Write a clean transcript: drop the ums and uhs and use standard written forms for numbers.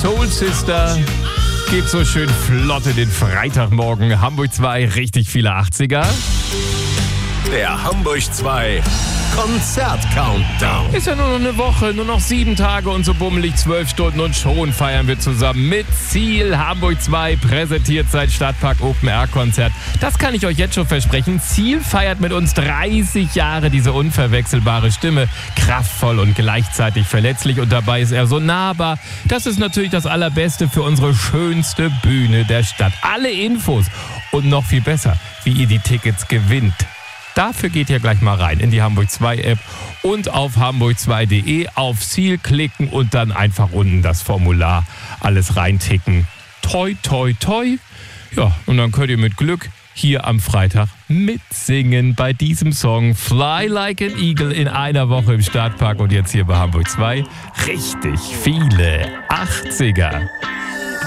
Soul Sister geht so schön flott in den Freitagmorgen. Hamburg 2, richtig viele 80er. Der Hamburg 2 Konzert-Countdown. Ist ja nur noch eine Woche, nur noch 7 Tage und so bummelig 12 Stunden und schon feiern wir zusammen mit Ziel. Hamburg 2 präsentiert sein Stadtpark Open Air Konzert. Das kann ich euch jetzt schon versprechen. Ziel feiert mit uns 30 Jahre diese unverwechselbare Stimme. Kraftvoll und gleichzeitig verletzlich und dabei ist er so nahbar. Das ist natürlich das Allerbeste für unsere schönste Bühne der Stadt. Alle Infos und noch viel besser, wie ihr die Tickets gewinnt. Dafür geht ihr gleich mal rein in die Hamburg 2 App und auf hamburg2.de auf Ziel klicken und dann einfach unten das Formular alles reinticken. Toi, toi, toi. Ja, und dann könnt ihr mit Glück hier am Freitag mitsingen bei diesem Song Fly Like an Eagle in einer Woche im Stadtpark und jetzt hier bei Hamburg 2. Richtig viele 80er.